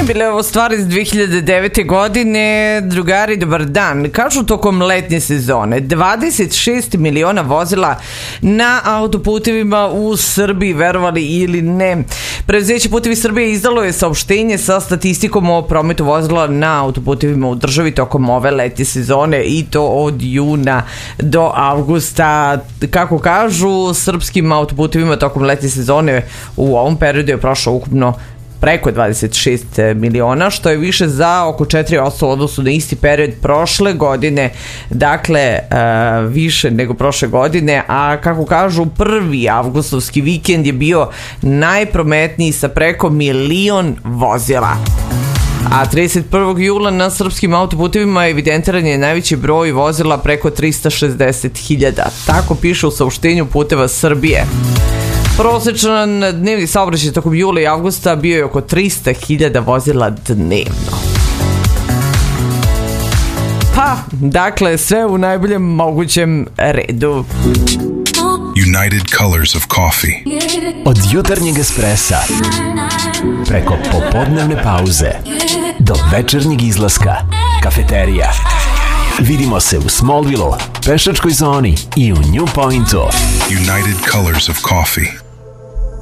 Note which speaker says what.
Speaker 1: Bile ovo stvari iz 2009. godine. Drugari, dobar dan. Kažu tokom letnje sezone 26 miliona vozila na autoputevima u Srbiji, verovali ili ne. Preduzeće Putevi Srbije izdalo je saopštenje sa statistikom o prometu vozila na autoputevima u državi tokom ove letnje sezone i to od juna do avgusta. Kako kažu, srpskim autoputevima tokom letnje sezone u ovom periodu je prošlo ukupno preko 26 miliona, što je više za oko 4% u odnosu na isti period prošle godine, dakle više nego prošle godine, a kako kažu, prvi avgustovski vikend je bio najprometniji sa preko 1 milion vozila. A 31. jula na srpskim autoputevima evidentiran je najveći broj vozila preko 360.000. Tako piše u saopštenju Puteva Srbije. Prosječan dnevni saobraćaj tokom jula i avgusta bio je oko 300.000 vozila dnevno. Pa, dakle, sve u najboljem mogućem redu.
Speaker 2: United Colors of Coffee.
Speaker 3: Od jutarnjeg espressa preko popodnevne pauze do večernjeg izlaska, kafeterija. Vidimo se u Smallville, pešačkoj zoni i u New Pointu.
Speaker 2: United Colors of Coffee.